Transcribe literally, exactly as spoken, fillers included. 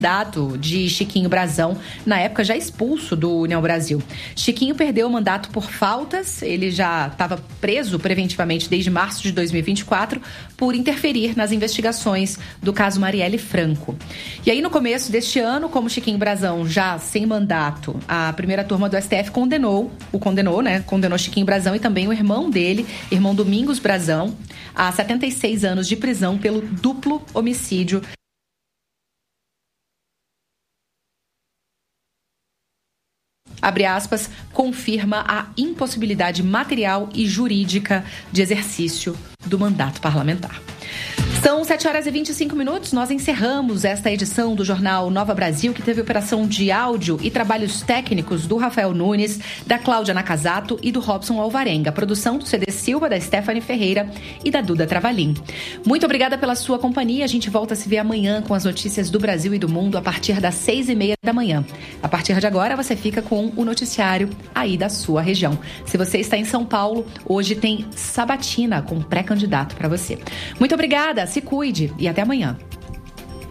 mandato de Chiquinho Brazão, na época já expulso do União Brasil. Chiquinho perdeu o mandato por faltas, ele já estava preso preventivamente desde março de dois mil e vinte e quatro por interferir nas investigações do caso Marielle Franco. E aí no começo deste ano, como Chiquinho Brazão já sem mandato, a primeira turma do S T F condenou, o condenou, né? Condenou Chiquinho Brazão e também o irmão dele, irmão Domingos Brazão, a setenta e seis anos de prisão pelo duplo homicídio. Abre aspas, confirma a impossibilidade material e jurídica de exercício do mandato parlamentar. São sete horas e vinte e cinco minutos, nós encerramos esta edição do Jornal Nova Brasil, que teve operação de áudio e trabalhos técnicos do Rafael Nunes, da Cláudia Nakazato e do Robson Alvarenga, produção do C D Silva, da Stephanie Ferreira e da Duda Travalim. Muito obrigada pela sua companhia, a gente volta a se ver amanhã com as notícias do Brasil e do mundo a partir das seis e meia da manhã. A partir de agora você fica com o noticiário aí da sua região. Se você está em São Paulo, hoje tem sabatina com pré-candidato para você. Muito obrigada, se cuide e até amanhã.